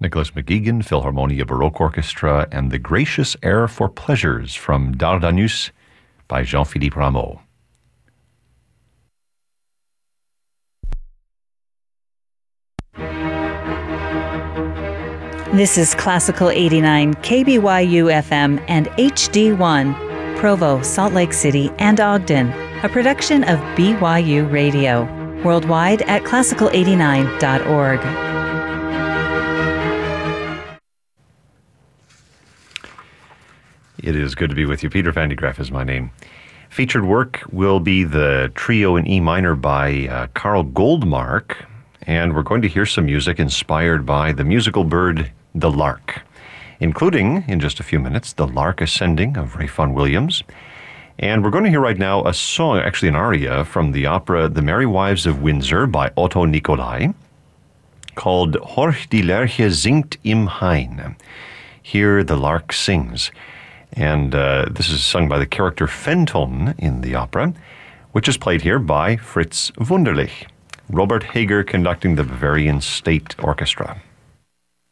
Nicholas McGeegan, Philharmonia Baroque Orchestra, and The Gracious Air for Pleasures from Dardanus by Jean-Philippe Rameau. This is Classical 89, KBYU FM and HD1, Provo, Salt Lake City, and Ogden, a production of BYU Radio, worldwide at classical89.org. It is good to be with you. Peter Van de Graaff is my name. Featured work will be the Trio in E minor by Carl Goldmark, and we're going to hear some music inspired by the musical bird, the lark, including, in just a few minutes, The Lark Ascending of Ralph Vaughan Williams. And we're going to hear right now a song, actually an aria, from the opera The Merry Wives of Windsor by Otto Nicolai, called Horch die Lerche singt im Hain. Here the lark sings. And this is sung by the character Fenton in the opera, which is played here by Fritz Wunderlich. Robert Hager conducting the Bavarian State Orchestra.